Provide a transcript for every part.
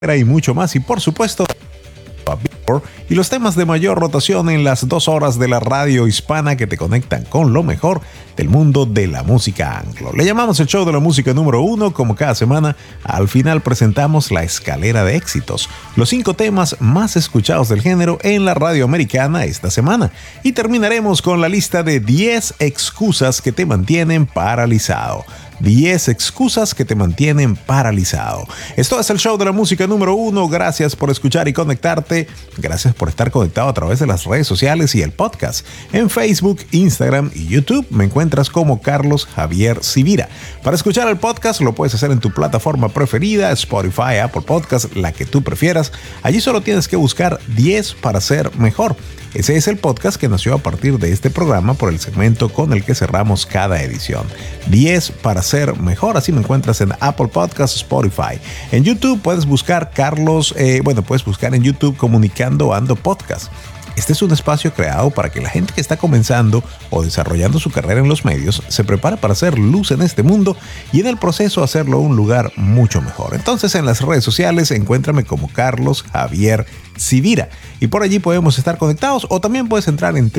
y mucho más. Y por supuesto, y los temas de mayor rotación en las 2 horas de la radio hispana que te conectan con lo mejor del mundo de la música anglo. Le llamamos el show de la música número 1. Como cada semana, al final presentamos la escalera de éxitos, los 5 temas más escuchados del género en la radio americana esta semana. Y terminaremos con la lista de 10 excusas que te mantienen paralizado. 10 excusas que te mantienen paralizado. Esto es el show de la música número 1. Gracias por escuchar y conectarte. Gracias por estar conectado a través de las redes sociales y el podcast. En Facebook, Instagram y YouTube me encuentras como Carlos Javier Sivira. Para escuchar el podcast lo puedes hacer en tu plataforma preferida, Spotify, Apple Podcast, la que tú prefieras. Allí solo tienes que buscar 10 para ser mejor. Ese es el podcast que nació a partir de este programa por el segmento con el que cerramos cada edición. 10 para ser mejor, así me encuentras en Apple Podcasts, Spotify. En YouTube puedes buscar puedes buscar en YouTube Comunicando Ando Podcast. Este es un espacio creado para que la gente que está comenzando o desarrollando su carrera en los medios se prepare para hacer luz en este mundo y en el proceso hacerlo un lugar mucho mejor. Entonces en las redes sociales encuéntrame como Carlos Javier Sivira y por allí podemos estar conectados, o también puedes entrar en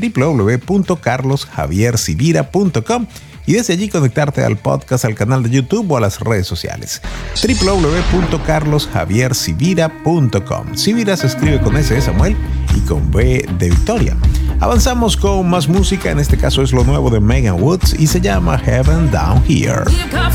www.carlosjaviersivira.com y desde allí conectarte al podcast, al canal de YouTube o a las redes sociales. www.carlosjaviersivira.com. Sivira se escribe con S de Samuel y con B de Victoria. Avanzamos con más música, en este caso es lo nuevo de Megan Woods y se llama Heaven Down Here.